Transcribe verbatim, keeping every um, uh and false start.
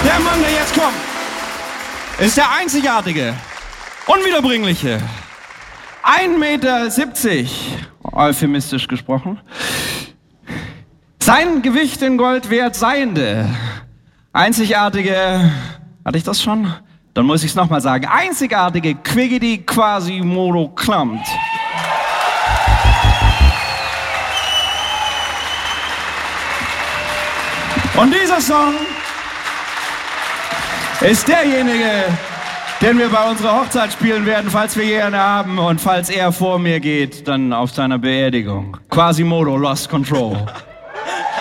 Der Mann, der jetzt kommt, ist der einzigartige, unwiederbringliche, ein Meter siebzig, euphemistisch gesprochen, sein Gewicht in Gold wert seiende, einzigartige, hatte ich das schon? Dann muss ich es nochmal sagen, einzigartige Quiggity Quasimodo Klamt. Und dieser Song ist derjenige, den wir bei unserer Hochzeit spielen werden, falls wir hier eine haben und falls er vor mir geht, dann auf seiner Beerdigung. Quasimodo Lost Control.